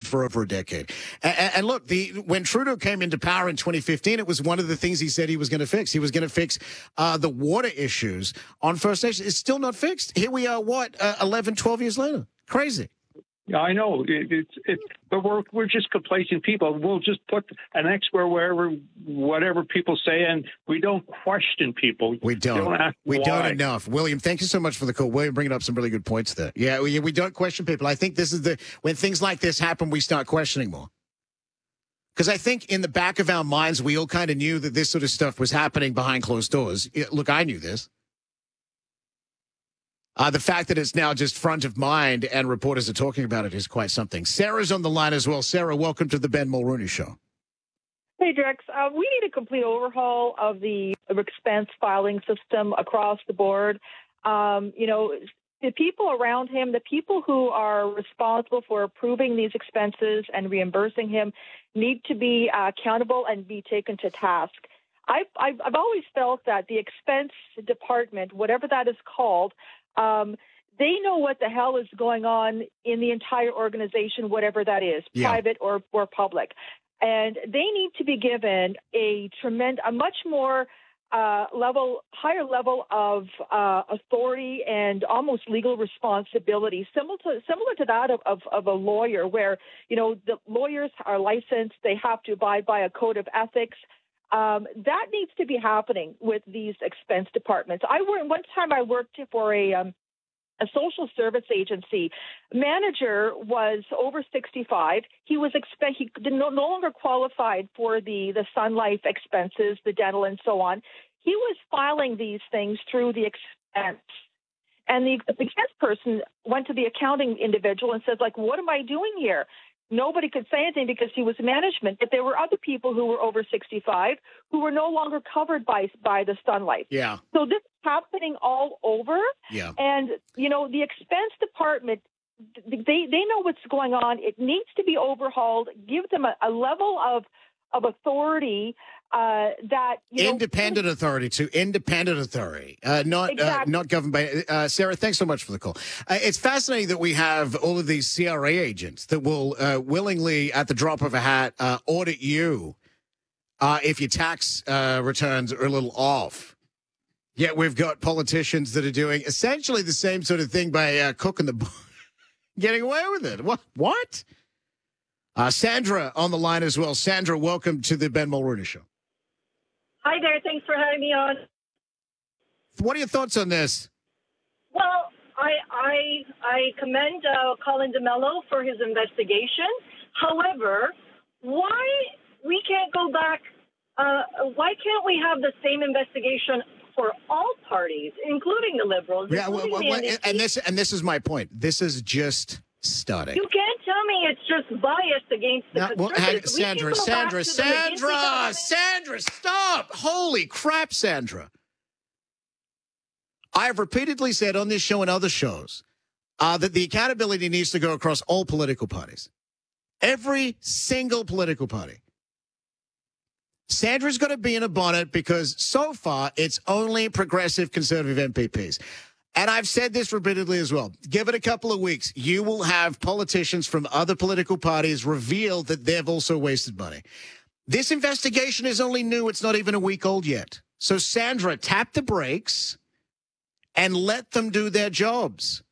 for over a decade. And look, when Trudeau came into power in 2015, it was one of the things he said he was going to fix. He was going to fix the water issues on First Nations. It's still not fixed. Here we are, 11, 12 years later? Crazy. Yeah, I know. But we're just complacent people. We'll just put an X wherever, whatever people say, and we don't question people. We don't. We don't enough. William, thank you so much for the call. William, bringing up some really good points there. Yeah, we don't question people. I think this is when things like this happen, we start questioning more. Because I think in the back of our minds, we all kind of knew that this sort of stuff was happening behind closed doors. Look, I knew this. The fact that it's now just front of mind and reporters are talking about it is quite something. Sarah's on the line as well. Sarah, welcome to the Ben Mulrooney Show. Hey, Drex. We need a complete overhaul of the expense filing system across the board. The people around him, the people who are responsible for approving these expenses and reimbursing him need to be accountable and be taken to task. I've always felt that the expense department, whatever that is called, they know what the hell is going on in the entire organization, whatever that is, private or public. And they need to be given a much more higher level of authority and almost legal responsibility, similar to that of a lawyer, where the lawyers are licensed, they have to abide by a code of ethics. That needs to be happening with these expense departments. One time I worked for a social service agency. Manager was over 65. He was no longer qualified for the Sun Life expenses, the dental, and so on. He was filing these things through the expense. And the expense person went to the accounting individual and said, what am I doing here? Nobody could say anything because he was management, but there were other people who were over 65 who were no longer covered by the Sun Life. Yeah. So this is happening all over. Yeah. And, the expense department, they know what's going on. It needs to be overhauled, give them a level of authority that independent authority, not exactly. Not governed by. Sarah, thanks so much for the call. It's fascinating that we have all of these CRA agents that will willingly, at the drop of a hat, audit you if your tax returns are a little off. Yet we've got politicians that are doing essentially the same sort of thing by cooking the getting away with it. What? Sandra on the line as well. Sandra, welcome to the Ben Mulrooney Show. Hi there. Thanks for having me on. What are your thoughts on this? Well, I commend Colin DeMello for his investigation. However, why we can't go back? Why can't we have the same investigation for all parties, inclering the Liberals? Yeah, and this is my point. This is just starting. You can't tell me it's just biased against the conservatives. Sandra, stop! Holy crap, Sandra! I have repeatedly said on this show and other shows that the accountability needs to go across all political parties, every single political party. Sandra's going to be in a bonnet because so far it's only progressive conservative MPPs. And I've said this repeatedly as well. Give it a couple of weeks. You will have politicians from other political parties reveal that they've also wasted money. This investigation is only new. It's not even a week old yet. So, Sandra, tap the brakes and let them do their jobs.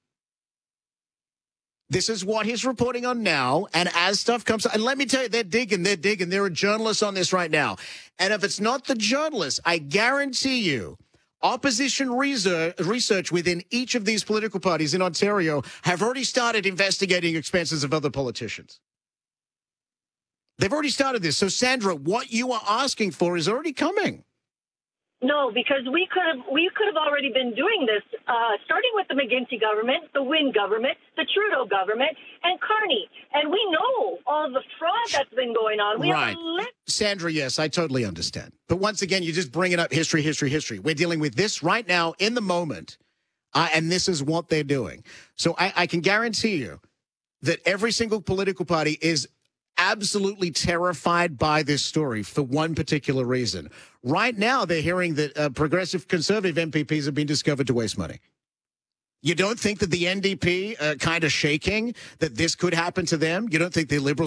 This is what he's reporting on now. And as stuff comes, and let me tell you, they're digging. There are journalists on this right now. And if it's not the journalists, I guarantee you, opposition research within each of these political parties in Ontario have already started investigating expenses of other politicians. They've already started this. So, Sandra, what you are asking for is already coming. No, because we could have already been doing this, starting with the McGuinty government, the Wynne government, the Trudeau government, and Carney. And we know all the fraud that's been going on. Right. Sandra, yes, I totally understand. But once again, you're just bringing up history. We're dealing with this right now in the moment, and this is what they're doing. So I can guarantee you that every single political party is absolutely terrified by this story for one particular reason. Right now, they're hearing that progressive conservative MPPs have been discovered to waste money. You don't think that the NDP are kind of shaking that this could happen to them? You don't think the Liberals